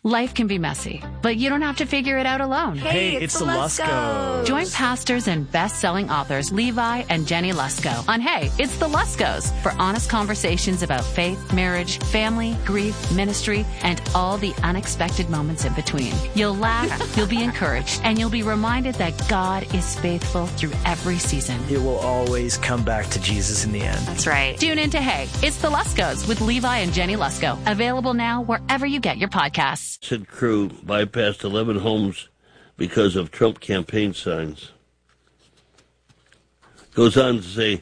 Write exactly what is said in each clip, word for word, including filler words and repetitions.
Life can be messy, but you don't have to figure it out alone. Hey, it's, it's the Luskos. Join pastors and best-selling authors Levi and Jenny Lusko on Hey, It's the Luskos for honest conversations about faith, marriage, family, grief, ministry, and all the unexpected moments in between. You'll laugh, you'll be encouraged, and you'll be reminded that God is faithful through every season. It will always come back to Jesus in the end. That's right. Tune in to Hey, It's the Luskos with Levi and Jenny Lusko. Available now wherever you get your podcasts. Said crew bypassed eleven homes because of Trump campaign signs. Goes on to say,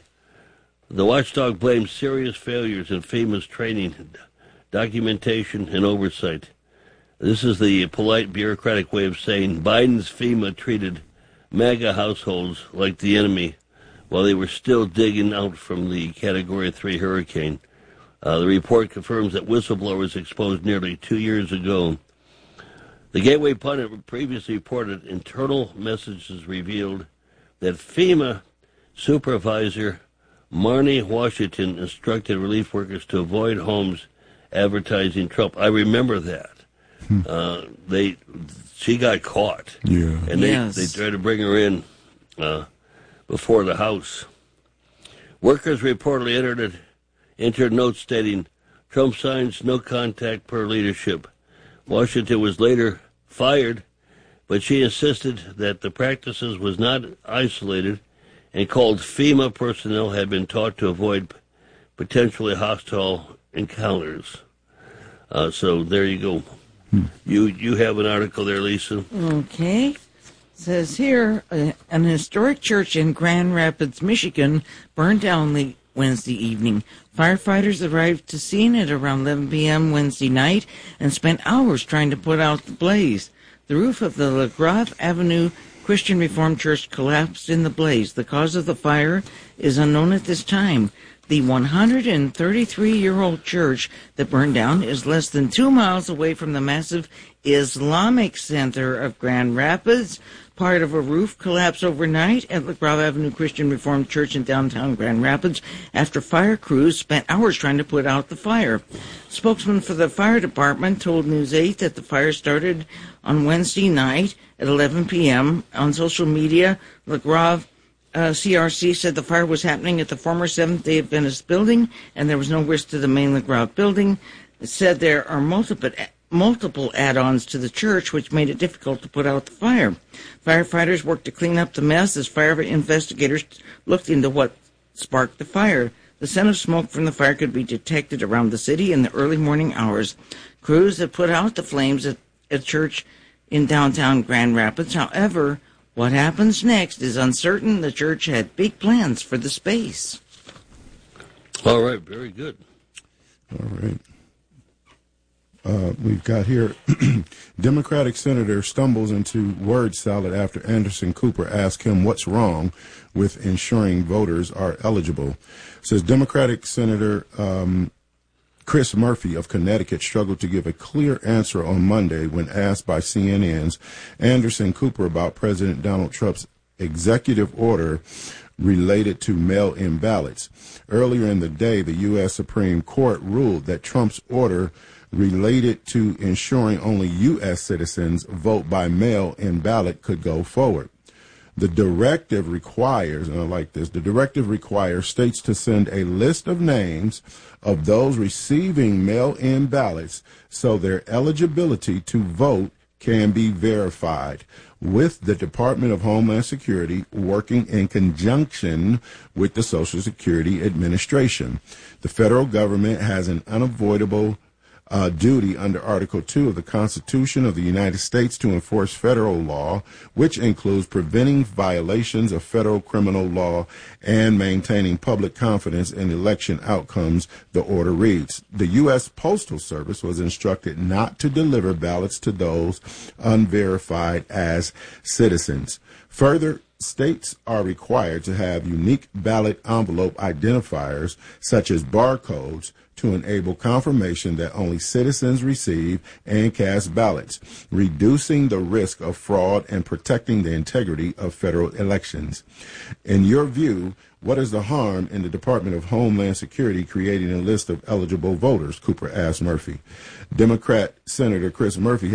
the watchdog blames serious failures in FEMA's training, documentation, and oversight. This is the polite bureaucratic way of saying Biden's FEMA treated MAGA households like the enemy while they were still digging out from the Category three hurricane. Uh, the report confirms that whistleblowers exposed nearly two years ago. The Gateway Pundit previously reported internal messages revealed that FEMA supervisor Marnie Washington instructed relief workers to avoid homes advertising Trump. I remember that. Hmm. Uh, they, she got caught. Yeah. And they, yes. they tried to bring her in uh, before the House. Workers reportedly entered it. Entered notes stating, Trump signs no contact per leadership. Washington was later fired, but she insisted that the practices was not isolated and called FEMA personnel had been taught to avoid potentially hostile encounters. Uh, so there you go. Hmm. You you have an article there, Lisa. Okay. It says here, uh, an historic church in Grand Rapids, Michigan burned down the Wednesday evening. Firefighters arrived to scene at around eleven p.m. Wednesday night and spent hours trying to put out the blaze. The roof of the LaGrave Avenue Christian Reformed Church collapsed in the blaze. The cause of the fire is unknown at this time. The one hundred thirty-three-year-old church that burned down is less than two miles away from the massive Islamic Center of Grand Rapids. Part of a roof collapsed overnight at LaGrave Avenue Christian Reformed Church in downtown Grand Rapids after fire crews spent hours trying to put out the fire. Spokesman for the fire department told News eight that the fire started on Wednesday night at eleven p.m. On social media, LaGrave uh, C R C said the fire was happening at the former Seventh-day Adventist building and there was no risk to the main LaGrave building. It said there are multiple multiple add-ons to the church, which made it difficult to put out the fire. Firefighters worked to clean up the mess as fire investigators looked into what sparked the fire. The scent of smoke from the fire could be detected around the city in the early morning hours. Crews have put out the flames at a church in downtown Grand Rapids. However, what happens next is uncertain. The church had big plans for the space. All right, very good. All right. Uh, we've got here, Democratic senator stumbles into word salad after Anderson Cooper asked him what's wrong with ensuring voters are eligible. It says Democratic Senator um, Chris Murphy of Connecticut struggled to give a clear answer on Monday when asked by C N N's Anderson Cooper about President Donald Trump's executive order related to mail-in ballots. Earlier in the day, the U S Supreme Court ruled that Trump's order related to ensuring only U S citizens vote by mail-in ballot could go forward. The directive requires, and I like this, the directive requires states to send a list of names of those receiving mail-in ballots so their eligibility to vote can be verified, with the Department of Homeland Security working in conjunction with the Social Security Administration. The federal government has an unavoidable Uh, duty under Article two of the Constitution of the United States to enforce federal law, which includes preventing violations of federal criminal law and maintaining public confidence in election outcomes, the order reads. The U S Postal Service was instructed not to deliver ballots to those unverified as citizens. Further, states are required to have unique ballot envelope identifiers, such as barcodes, to enable confirmation that only citizens receive and cast ballots, reducing the risk of fraud and protecting the integrity of federal elections. In your view, what is the harm in the Department of Homeland Security creating a list of eligible voters? Cooper asked Murphy. Democrat Senator Chris Murphy